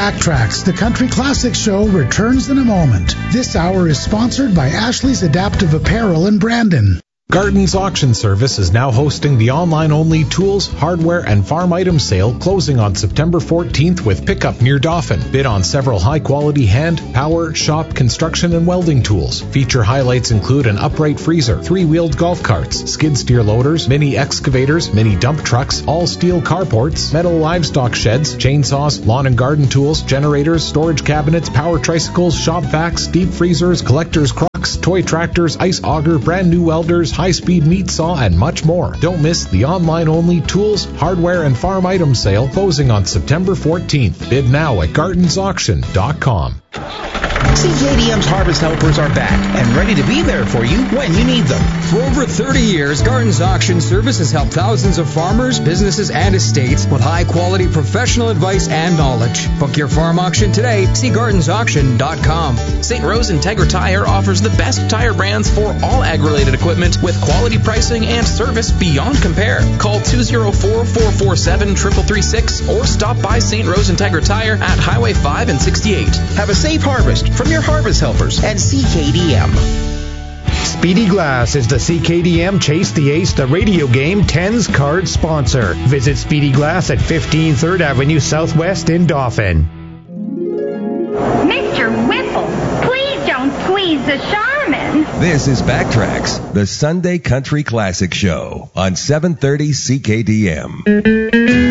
Backtracks, the Country Classics Show, returns in a moment. This hour is sponsored by Ashley's Adaptive Apparel in Brandon. Garden's Auction Service is now hosting the online-only tools, hardware, and farm item sale closing on September 14th with pickup near Dauphin. Bid on several high-quality hand, power, shop, construction, and welding tools. Feature highlights include an upright freezer, 3-wheeled golf carts, skid steer loaders, mini excavators, mini dump trucks, all-steel carports, metal livestock sheds, chainsaws, lawn and garden tools, generators, storage cabinets, power tricycles, shop vacs, deep freezers, collector's crocks, toy tractors, ice auger, brand new welders, high-speed meat saw, and much more. Don't miss the online-only tools, hardware, and farm item sale closing on September 14th. Bid now at gardensauction.com. CKDM's Harvest Helpers are back and ready to be there for you when you need them. For over 30 years, Gardens Auction Service has helped thousands of farmers, businesses, and estates with high-quality professional advice and knowledge. Book your farm auction today. See gardensauction.com. St. Rose Integra Tire offers the best tire brands for all ag-related equipment with quality pricing and service beyond compare. Call 204-447-3336 or stop by St. Rose Integra Tire at Highway 5 and 68. Have a safe harvest from your Harvest Helpers at CKDM. Speedy Glass is the CKDM Chase the Ace, the radio game 10's card sponsor. Visit Speedy Glass at 15 3rd Avenue Southwest in Dauphin. Mr. Whipple, please don't squeeze the Charmin. This is Backtracks, the Sunday Country Classic Show on 730 CKDM.